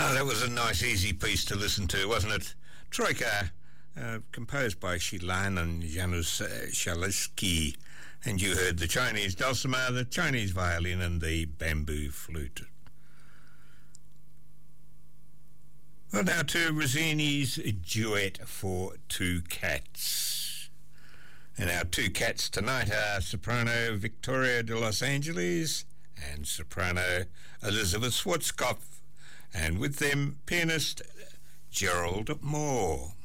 Ah, that was a nice, easy piece to listen to, wasn't it? Troika, composed by Shilan and Janusz Szalewski. And you heard the Chinese dulcimer, the Chinese violin, and the bamboo flute. Well, now to Rossini's duet for Two Cats. And our two cats tonight are soprano Victoria de Los Angeles and soprano Elizabeth Schwarzkopf, and with them pianist Gerald Moore.